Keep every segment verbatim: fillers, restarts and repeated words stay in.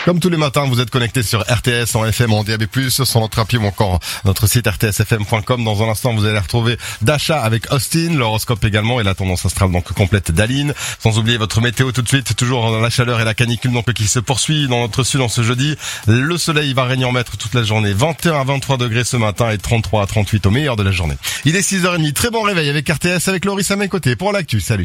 Comme tous les matins, vous êtes connectés sur R T S en F M, en D A B plus, sur notre appli ou encore notre site r t s f m point com. Dans un instant, vous allez retrouver Dasha avec Austin, l'horoscope également et la tendance astrale donc complète d'Aline. Sans oublier votre météo tout de suite, toujours la chaleur et la canicule donc qui se poursuit dans notre sud en ce jeudi. Le soleil va régner en maître toute la journée. vingt et un à vingt-trois degrés ce matin et trente-trois à trente-huit au meilleur de la journée. Il est six heures trente. Très bon réveil avec R T S avec Loris à mes côtés pour l'actu. Salut.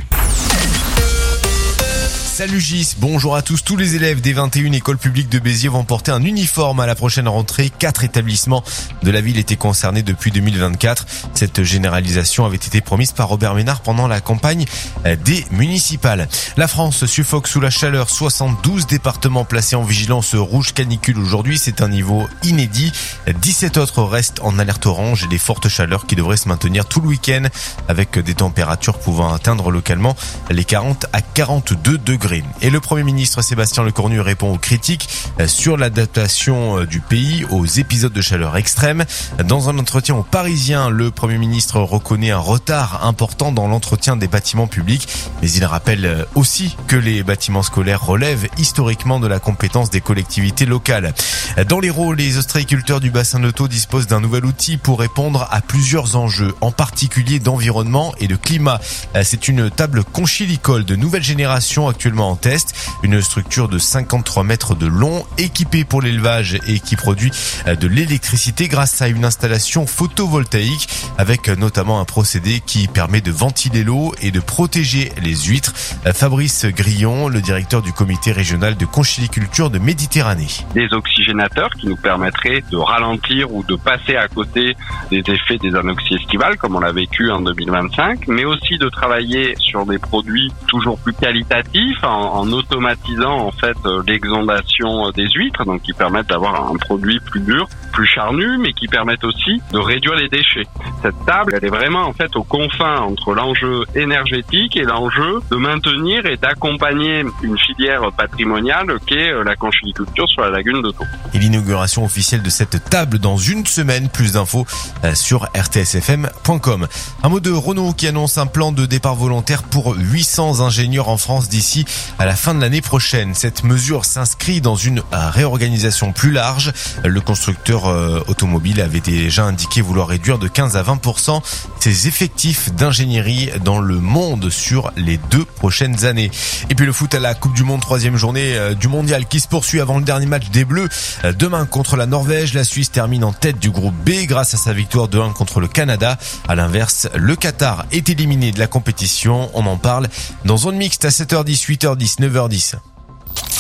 Salut Gis, bonjour à tous. Tous les élèves des vingt et une écoles publiques de Béziers vont porter un uniforme à la prochaine rentrée. Quatre établissements de la ville étaient concernés depuis deux mille vingt-quatre. Cette généralisation avait été promise par Robert Ménard pendant la campagne des municipales. La France suffoque sous la chaleur. soixante-douze départements placés en vigilance rouge canicule aujourd'hui. C'est un niveau inédit. dix-sept autres restent en alerte orange et des fortes chaleurs qui devraient se maintenir tout le week-end avec des températures pouvant atteindre localement les quarante à quarante-deux degrés. Et le Premier ministre Sébastien Lecornu répond aux critiques sur l'adaptation du pays aux épisodes de chaleur extrême. Dans un entretien aux Parisiens, le Premier ministre reconnaît un retard important dans l'entretien des bâtiments publics, mais il rappelle aussi que les bâtiments scolaires relèvent historiquement de la compétence des collectivités locales. Dans l'Hérault, les ostréiculteurs du bassin de Thau disposent d'un nouvel outil pour répondre à plusieurs enjeux, en particulier d'environnement et de climat. C'est une table conchilicole de nouvelle génération actuellement en test, une structure de cinquante-trois mètres de long, équipée pour l'élevage et qui produit de l'électricité grâce à une installation photovoltaïque avec notamment un procédé qui permet de ventiler l'eau et de protéger les huîtres. Fabrice Grillon, le directeur du comité régional de conchiliculture de Méditerranée. Des oxygénateurs qui nous permettraient de ralentir ou de passer à côté des effets des anoxies estivales comme on l'a vécu en deux mille vingt-cinq, mais aussi de travailler sur des produits toujours plus qualitatifs en, en automatisant en fait l'exondation des huîtres, donc qui permettent d'avoir un produit plus dur, plus charnu, mais qui permettent aussi de réduire les déchets. Cette table, elle est vraiment en fait aux confins entre l'enjeu énergétique et l'enjeu de maintenir et d'accompagner une filière patrimoniale qu'est la conchiliculture sur la lagune de Thau. Et l'inauguration officielle de cette table dans une semaine. Plus d'infos sur r t s f m point com. Un mot de Renault qui annonce un plan de départ volontaire pour huit cents ingénieurs en France d'ici à la fin de l'année prochaine. Cette mesure s'inscrit dans une réorganisation plus large. Le constructeur automobile avait déjà indiqué vouloir réduire de quinze à vingt pour cent ses effectifs d'ingénierie dans le monde sur les deux prochaines années. Et puis le foot à la Coupe du Monde, troisième journée du mondial qui se poursuit avant le dernier match des Bleus. Demain contre la Norvège, la Suisse termine en tête du groupe B grâce à sa victoire deux un contre le Canada. À l'inverse, le Qatar est éliminé de la compétition. On en parle dans Zone Mixte à sept heures dix, huit heures dix, neuf heures dix.